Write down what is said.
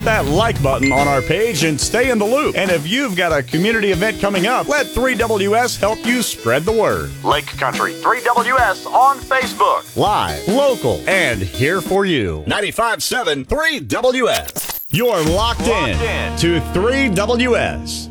that like button on our page and stay in the loop. And if you've got a community event coming up, let 3WS help you spread the word. Lake Country 3WS on Facebook. Live, local, and here for you. 95.7 3WS. You're locked in to 3WS.